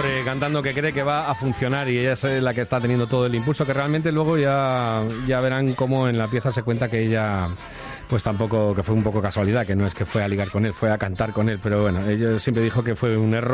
pobre cantando que cree que va a funcionar y ella es la que está teniendo todo el impulso, que realmente luego ya verán cómo en la pieza se cuenta que ella pues tampoco, que fue un poco casualidad, que no es que fue a ligar con él, fue a cantar con él, pero bueno, ella siempre dijo que fue un error.